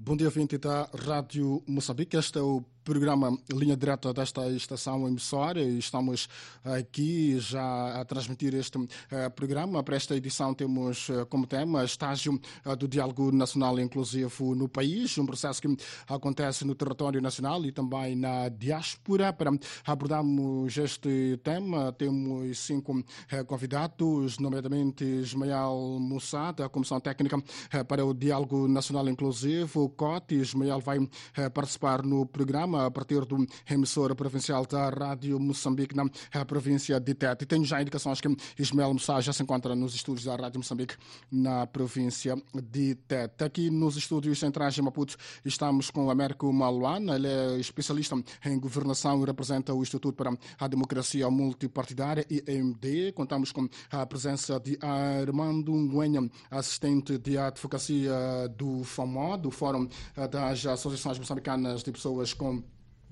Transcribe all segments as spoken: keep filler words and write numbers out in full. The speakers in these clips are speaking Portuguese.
Bom dia, ouvinte da Rádio Moçambique. Este é o programa Linha Direta desta estação emissora. Estamos aqui já a transmitir este uh, programa. Para esta edição temos uh, como tema estágio uh, do diálogo nacional inclusivo no país, um processo que acontece no território nacional e também na diáspora. Para abordarmos este tema, temos cinco uh, convidados, nomeadamente Ismael Moussa, da Comissão Técnica uh, para o Diálogo Nacional Inclusivo, C O T. Ismael vai uh, participar no programa a partir do emissor provincial da Rádio Moçambique na província de Tete. E tenho já indicações que Ismael Moussa já se encontra nos estúdios da Rádio Moçambique na província de Tete. Aqui nos estúdios centrais de Maputo estamos com o Américo Maluana. Ele é especialista em governação e representa o Instituto para a Democracia Multipartidária, I M D. Contamos com a presença de Armando Nguenha, assistente de advocacia do FAMO, do Fórum das Associações Moçambicanas de Pessoas com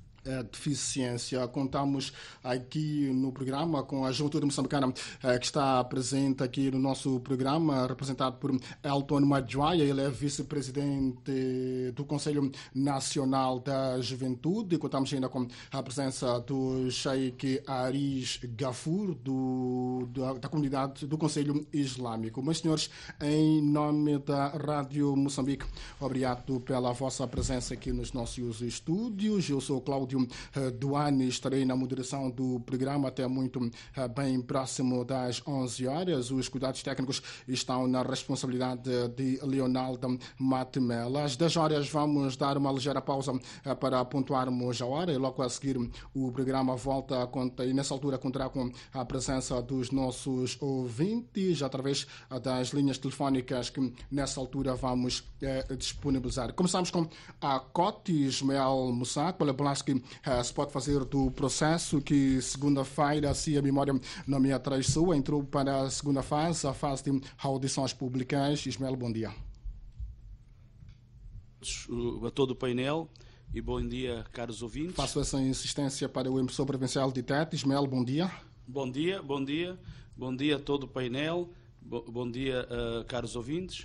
deficiência. Contamos aqui no programa com a Juventude Moçambicana que está presente aqui no nosso programa, representado por Elton Madjoia. Ele é vice-presidente do Conselho Nacional da Juventude. Contamos ainda com a presença do Sheikh Aris Gafur, do, da, da comunidade do Conselho Islâmico. Meus senhores, em nome da Rádio Moçambique, obrigado pela vossa presença aqui nos nossos estúdios. Eu sou Cláudio Duane, estarei na moderação do programa até muito bem próximo das onze horas. Os cuidados técnicos estão na responsabilidade de Leonardo Matemela. Às dez horas vamos dar uma ligeira pausa para pontuarmos a hora e logo a seguir o programa volta a conta, e nessa altura contará com a presença dos nossos ouvintes através das linhas telefónicas que nessa altura vamos eh, disponibilizar. Começamos com a C O T. Ismael Moussa, pela Blasky. Uh, se pode fazer do processo que segunda-feira, se a memória não me atraiçoa, entrou para a segunda fase, a fase de audições públicas. Ismael, bom dia. A todo o painel e bom dia, caros ouvintes. Faço essa insistência para o emissor provincial de Tete. Ismael, bom dia. Bom dia, bom dia. Bom dia a todo o painel. Bo bom dia, uh, caros ouvintes.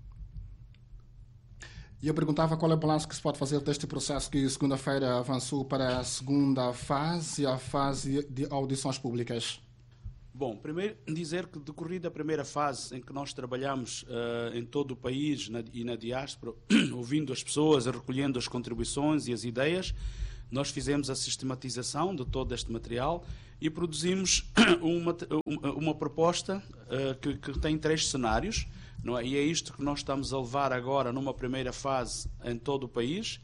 E eu perguntava qual é o balanço que se pode fazer deste processo que segunda-feira avançou para a segunda fase, a fase de audições públicas. Bom, primeiro dizer que decorrida a primeira fase em que nós trabalhamos uh, em todo o país na, e na diáspora, ouvindo as pessoas, recolhendo as contribuições e as ideias, nós fizemos a sistematização de todo este material e produzimos uma, uma proposta uh, que, que tem três cenários. Não é? E é isto que nós estamos a levar agora numa primeira fase em todo o país.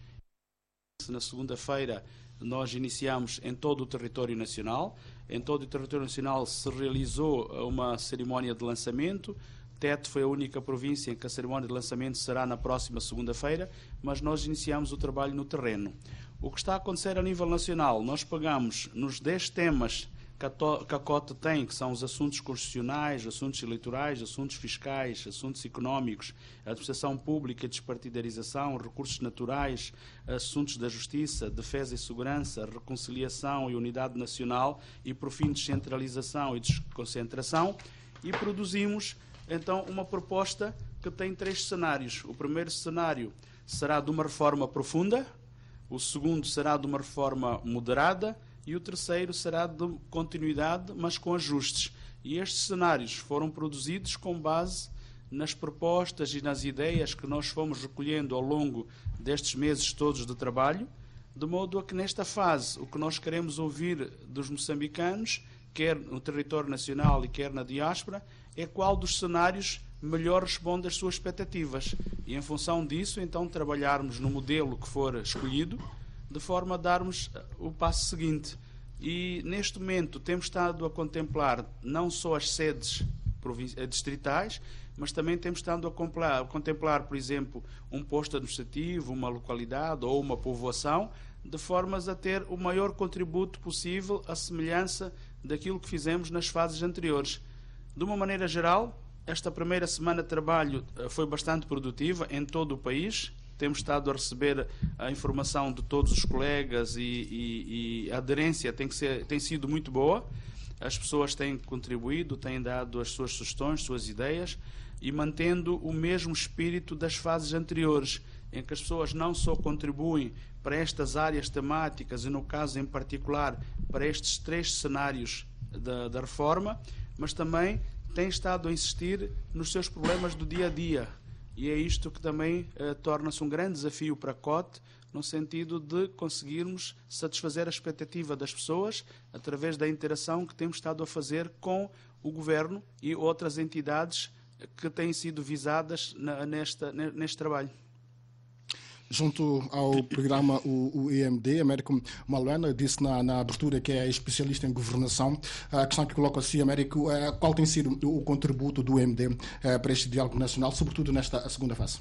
Na segunda-feira nós iniciamos em todo o território nacional. Em todo o território nacional se realizou uma cerimónia de lançamento. Tete foi a única província em que a cerimónia de lançamento será na próxima segunda-feira, mas nós iniciamos o trabalho no terreno. O que está a acontecer a nível nacional, nós pegamos nos dez temas que a C O T tem, que são os assuntos constitucionais, assuntos eleitorais, assuntos fiscais, assuntos económicos, administração pública, despartidarização, recursos naturais, assuntos da justiça, defesa e segurança, reconciliação e unidade nacional e, por fim, descentralização e desconcentração, e produzimos, então, uma proposta que tem três cenários. O primeiro cenário será de uma reforma profunda, o segundo será de uma reforma moderada, e o terceiro será de continuidade, mas com ajustes. E estes cenários foram produzidos com base nas propostas e nas ideias que nós fomos recolhendo ao longo destes meses todos de trabalho, de modo a que nesta fase o que nós queremos ouvir dos moçambicanos, quer no território nacional e quer na diáspora, é qual dos cenários melhor responde às suas expectativas. E em função disso, então, trabalharmos no modelo que for escolhido, de forma a darmos o passo seguinte. E neste momento temos estado a contemplar não só as sedes distritais, mas também temos estado a contemplar, a contemplar, por exemplo, um posto administrativo, uma localidade ou uma povoação, de formas a ter o maior contributo possível à semelhança daquilo que fizemos nas fases anteriores. De uma maneira geral, esta primeira semana de trabalho foi bastante produtiva em todo o país. Temos estado a receber a informação de todos os colegas e, e, e a aderência tem, que ser, tem sido muito boa. As pessoas têm contribuído, têm dado as suas sugestões, suas ideias, e mantendo o mesmo espírito das fases anteriores, em que as pessoas não só contribuem para estas áreas temáticas e, no caso em particular, para estes três cenários da, da reforma, mas também têm estado a insistir nos seus problemas do dia a dia. E é isto que também eh, torna-se um grande desafio para a C O T, no sentido de conseguirmos satisfazer a expectativa das pessoas através da interação que temos estado a fazer com o Governo e outras entidades que têm sido visadas na, nesta, neste trabalho. Junto ao programa o, o I M D, Américo Maluena disse na, na abertura que é especialista em governação. A questão que coloca assim, Américo, é, qual tem sido o contributo do I M D é, para este diálogo nacional, sobretudo nesta segunda fase,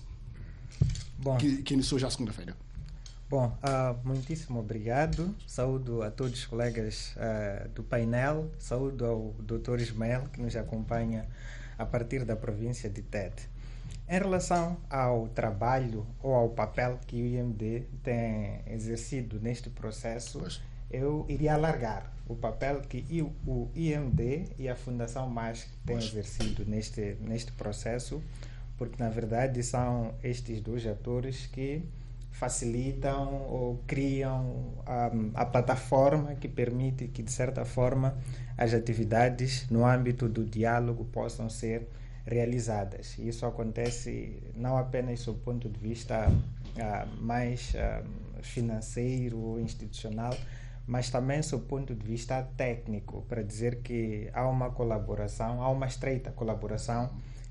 Bom, que, que iniciou já segunda-feira? Bom, uh, muitíssimo obrigado. Saúdo a todos os colegas uh, do painel, saúdo ao doutor Ismael, que nos acompanha a partir da província de Tete. Em relação ao trabalho ou ao papel que o I M D tem exercido neste processo, pois. eu iria alargar o papel que o I M D e a Fundação M A S C têm pois. exercido neste, neste processo, porque, na verdade, são estes dois atores que facilitam ou criam a, a plataforma que permite que, de certa forma, as atividades no âmbito do diálogo possam ser realizadas. Isso acontece não apenas do ponto de vista uh, mais uh, financeiro ou institucional, mas também do ponto de vista técnico, para dizer que há uma colaboração, há uma estreita colaboração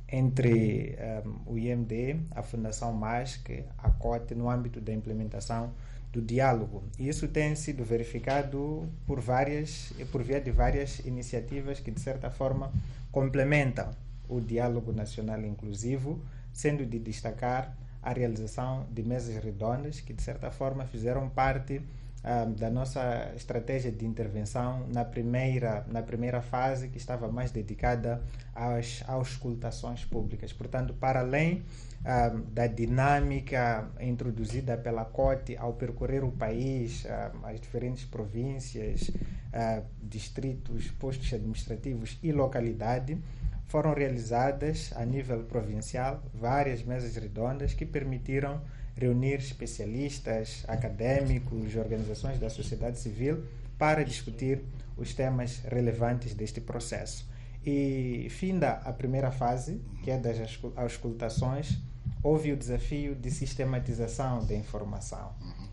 entre um, o I M D, a Fundação M A S C, a C O T, no âmbito da implementação do diálogo. E isso tem sido verificado por várias, por via de várias iniciativas que, de certa forma, complementam o diálogo nacional inclusivo, sendo de destacar a realização de mesas redondas que, de certa forma, fizeram parte um, da nossa estratégia de intervenção na primeira, na primeira fase, que estava mais dedicada às auscultações públicas. Portanto, para além um, da dinâmica introduzida pela C O T ao percorrer o país, um, as diferentes províncias, uh, distritos, postos administrativos e localidade, foram realizadas a nível provincial várias mesas redondas que permitiram reunir especialistas, académicos, organizações da sociedade civil para discutir os temas relevantes deste processo. E, finda a primeira fase, que é das auscultações, houve o desafio de sistematização da informação.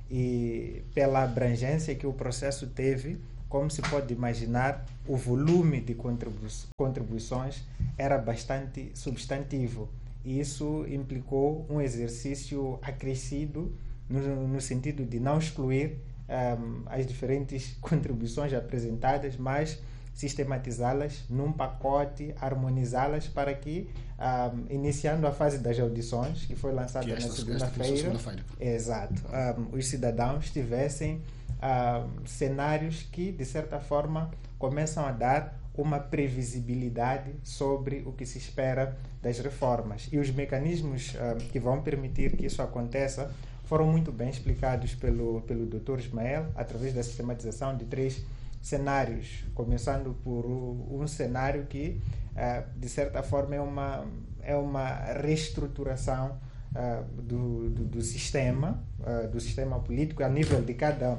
E, pela abrangência que o processo teve, como se pode imaginar, o volume de contribu- contribuições era bastante substantivo. E isso implicou um exercício acrescido no, no sentido de não excluir um, as diferentes contribuições apresentadas, mas sistematizá-las num pacote, harmonizá-las para que, um, iniciando a fase das audições, que foi lançada que esta, na segunda-feira, segunda-feira. Exato, um, os cidadãos tivessem um, cenários que, de certa forma, começam a dar uma previsibilidade sobre o que se espera das reformas. E os mecanismos uh, que vão permitir que isso aconteça foram muito bem explicados pelo, pelo doutor Ismael, através da sistematização de três cenários, começando por um cenário que, uh, de certa forma, é uma, é uma reestruturação uh, do, do, do sistema, uh, do sistema político a nível de cada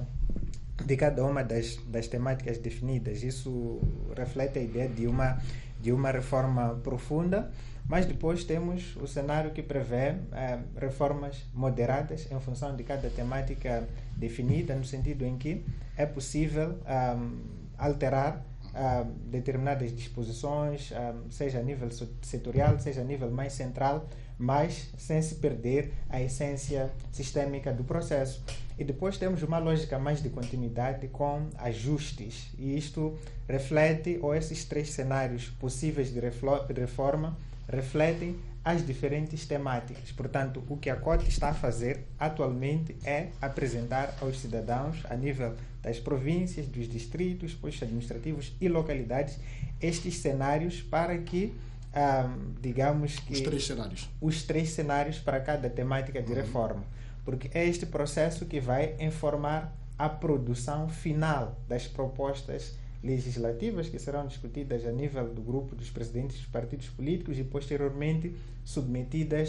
de cada uma das, das temáticas definidas. Isso reflete a ideia de uma, de uma reforma profunda, mas depois temos o cenário que prevê eh, reformas moderadas em função de cada temática definida, no sentido em que é possível um, alterar um, determinadas disposições, um, seja a nível setorial, seja a nível mais central, mas sem se perder a essência sistêmica do processo. E depois temos uma lógica mais de continuidade com ajustes. E isto reflete, ou esses três cenários possíveis de reforma, refletem as diferentes temáticas. Portanto, o que a C O T está a fazer atualmente é apresentar aos cidadãos, a nível das províncias, dos distritos, postos administrativos e localidades, estes cenários para que, um, digamos que... Os três cenários. Os três cenários para cada temática de uhum. reforma. Porque é este processo que vai informar a produção final das propostas legislativas que serão discutidas a nível do grupo dos presidentes dos partidos políticos e posteriormente submetidas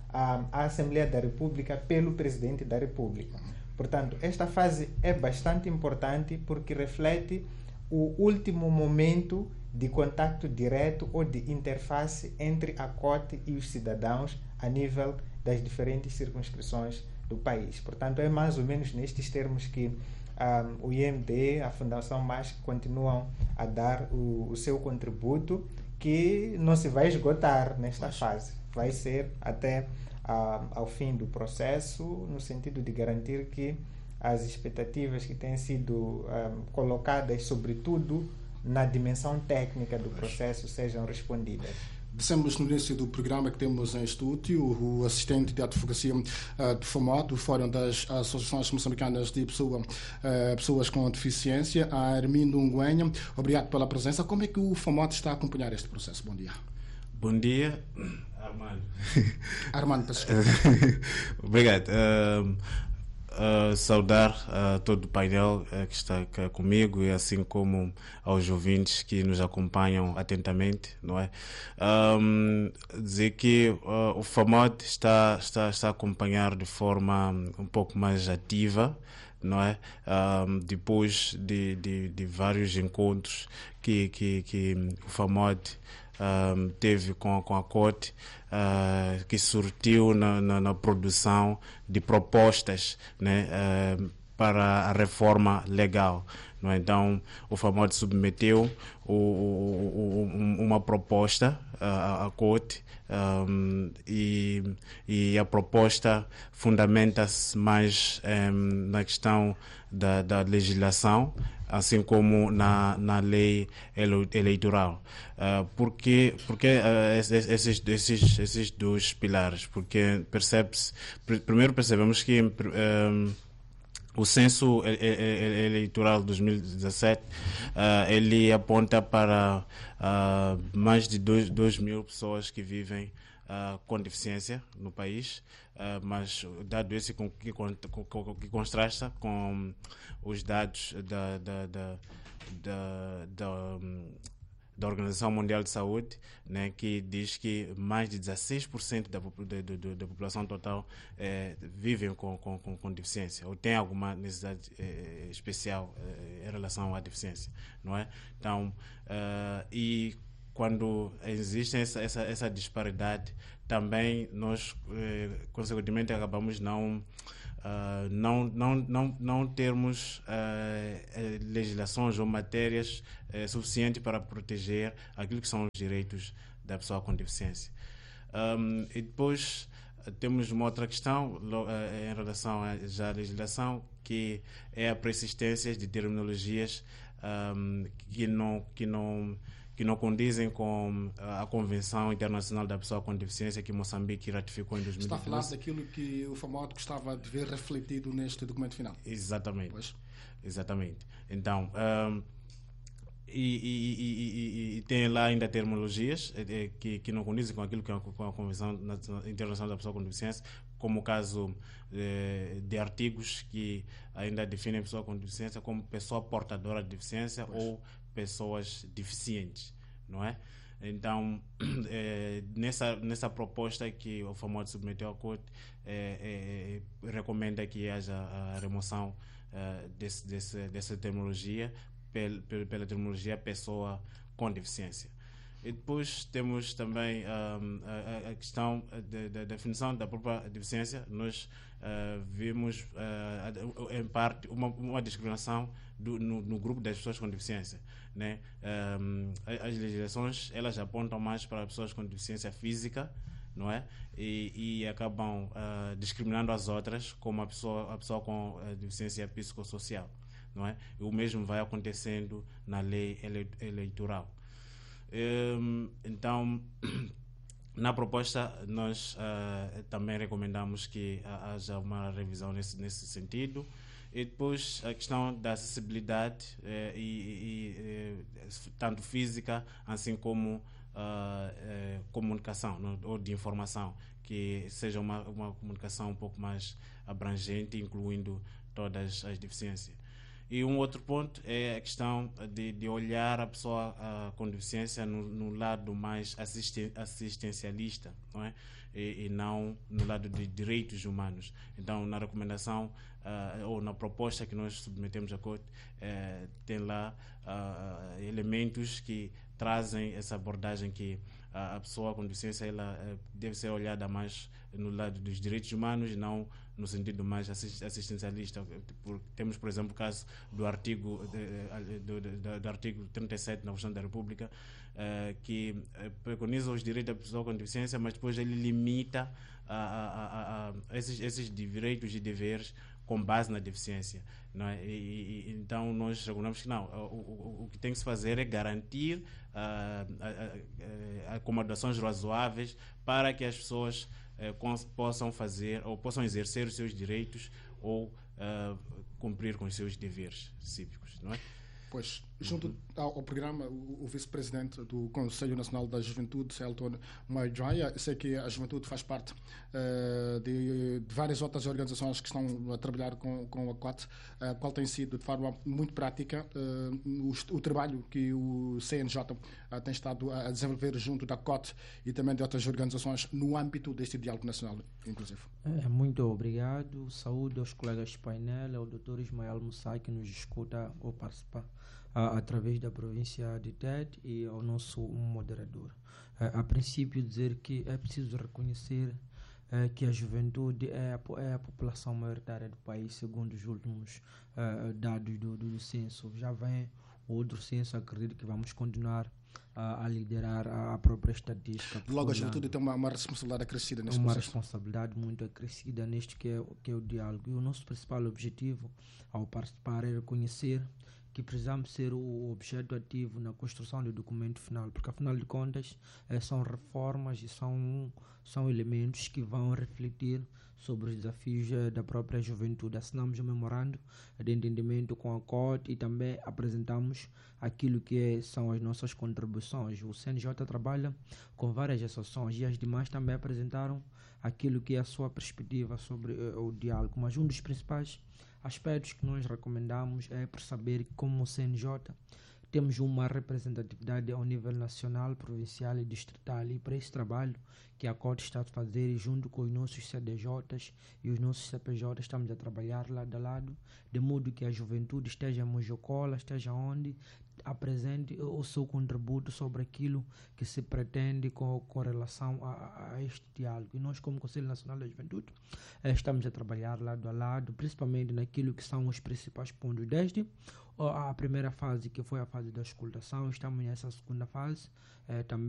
à, à Assembleia da República pelo Presidente da República. Portanto, esta fase é bastante importante porque reflete o último momento de contato direto ou de interface entre a Corte e os cidadãos a nível das diferentes circunscrições do país. Portanto, é mais ou menos nestes termos que um, o I M D, a Fundação M A S, continuam a dar o, o seu contributo, que não se vai esgotar nesta Mas... fase. Vai ser até uh, ao fim do processo, no sentido de garantir que as expectativas que têm sido um, colocadas, sobretudo na dimensão técnica do processo, sejam respondidas. Dissemos no início do programa que temos em estúdio o assistente de advocacia uh, do FAMOD, do Fórum das Associações Moçambicanas de Pessoa, uh, Pessoas com Deficiência, a Armindo Nguenha. Obrigado pela presença. Como é que o FAMOD está a acompanhar este processo? Bom dia. Bom dia, Armando. Armando, peço Obrigado. Uh, Uh, saudar uh, todo o painel uh, que está cá comigo e assim como aos ouvintes que nos acompanham atentamente, não é? Um, dizer que uh, o FAMOD está, está, está a acompanhar de forma um pouco mais ativa, não é? Um, depois de, de, de vários encontros que, que, que o FAMOD Um, teve com, com a Corte, uh, que surtiu na, na, na produção de propostas, né, uh, para a reforma legal. Não é? Então, o FAMOD submeteu o, o, o, uma proposta uh, à Corte, um, e, e a proposta fundamenta-se mais um, na questão da, da legislação, assim como na, na lei eleitoral. Uh, porque porque uh, esses, esses, esses dois pilares? Porque percebe-se, primeiro percebemos que um, o censo eleitoral de dois mil e dezassete uh, ele aponta para uh, mais de dois mil pessoas que vivem uh, com deficiência no país, uh, mas dado esse que, que, que contrasta com os dados da, da, da, da, da, da Organização Mundial de Saúde, né, que diz que mais de dezesseis por cento da, da, da, da população total eh, vivem com, com, com deficiência ou tem alguma necessidade eh, especial eh, em relação à deficiência, não é? Então, uh, e quando existe essa, essa, essa disparidade, também nós, eh, consequentemente, acabamos não Uh, não, não, não, não termos uh, legislações ou matérias uh, suficientes para proteger aquilo que são os direitos da pessoa com deficiência. Um, e depois uh, temos uma outra questão uh, em relação à, já à legislação, que é a persistência de terminologias um, que não, que não que não condizem com a Convenção Internacional da Pessoa com Deficiência que Moçambique ratificou em dois mil e doze. Está a falar daquilo que o FAMOD gostava de ver refletido neste documento final. Exatamente. Pois. Exatamente. Então, um, e, e, e, e tem lá ainda terminologias é, que, que não condizem com aquilo que é com a Convenção Internacional da Pessoa com Deficiência, como o caso é, de artigos que ainda definem a pessoa com deficiência como pessoa portadora de deficiência pois. Ou pessoas deficientes, não é? Então, é, nessa, nessa proposta que o FAMOD submeteu à Corte, é, é, recomenda que haja a remoção é, desse, desse, dessa terminologia pel, pel, pela terminologia pessoa com deficiência. E depois temos também um, a, a questão da definição da própria deficiência. Nós uh, vimos, uh, em parte, uma, uma discriminação do, no, no grupo das pessoas com deficiência, né? Um, as legislações, elas apontam mais para pessoas com deficiência física, não é? E, e acabam uh, discriminando as outras, como a pessoa, a pessoa com uh, deficiência psicossocial, não é? E o mesmo vai acontecendo na lei ele, eleitoral. Um, então, na proposta, nós uh, também recomendamos que haja uma revisão nesse, nesse sentido. E depois a questão da acessibilidade, eh, e, e, e, tanto física, assim como uh, eh, comunicação, não? Ou de informação, que seja uma, uma comunicação um pouco mais abrangente, incluindo todas as deficiências. E um outro ponto é a questão de, de olhar a pessoa uh, com deficiência no, no lado mais assisten, assistencialista, não é? e, e não no lado de direitos humanos. Então, na recomendação uh, ou na proposta que nós submetemos à Corte, uh, tem lá uh, elementos que trazem essa abordagem que uh, a pessoa com deficiência ela, uh, deve ser olhada mais no lado dos direitos humanos e não no sentido mais assistencialista. Porque temos, por exemplo, o caso do artigo, de, do, do, do artigo trinta e sete da Constituição da República, uh, que uh, preconiza os direitos da pessoa com deficiência, mas depois ele limita a, a, a, a esses, esses direitos e deveres com base na deficiência, não é? E, e, então nós recomendamos que não, o, o, o que tem que se fazer é garantir uh, acomodações razoáveis para que as pessoas uh, cons, possam fazer ou possam exercer os seus direitos ou uh, cumprir com os seus deveres cívicos, não é? Pois, junto ao, ao programa, o, o vice-presidente do Conselho Nacional da Juventude, Elton Maidjaya, sei que a juventude faz parte uh, de, de várias outras organizações que estão a trabalhar com, com a C O T, uh, qual tem sido, de forma muito prática, uh, o, o trabalho que o C N J uh, tem estado a desenvolver junto da C O T e também de outras organizações no âmbito deste diálogo nacional, inclusive. É, muito obrigado. Saúde aos colegas de painel, ao doutor Ismael Mussai, que nos escuta ou participa a, através da província de Tete, e ao nosso moderador. É, a princípio, dizer que é preciso reconhecer é, que a juventude é a, é a população maioritária do país, segundo os últimos é, dados do, do, do censo. Já vem outro censo, acredito que vamos continuar a, a liderar a, a própria estatística. Logo, a juventude tem uma, uma responsabilidade acrescida neste Uma processo. responsabilidade muito acrescida neste que é, que é o diálogo. E o nosso principal objetivo ao participar é reconhecer que precisamos ser o objeto ativo na construção do documento final, porque afinal de contas eh, são reformas e são, são elementos que vão refletir sobre os desafios eh, da própria juventude. Assinamos um memorando de entendimento com a C O T e também apresentamos aquilo que é, são as nossas contribuições. O C N J trabalha com várias associações e as demais também apresentaram aquilo que é a sua perspectiva sobre eh, o diálogo, mas um dos principais aspectos que nós recomendamos é perceber que, como o C N J, temos uma representatividade ao nível nacional, provincial e distrital, e para esse trabalho que a C O T está a fazer, junto com os nossos C D Js e os nossos C P Js, estamos a trabalhar lado a lado, de modo que a juventude esteja em Mojocola, esteja onde, apresente o seu contributo sobre aquilo que se pretende com, com relação a, a este diálogo. E nós, como Conselho Nacional da Juventude, eh, estamos a trabalhar lado a lado, principalmente naquilo que são os principais pontos. Desde a primeira fase, que foi a fase da escutação, estamos nessa segunda fase, eh, também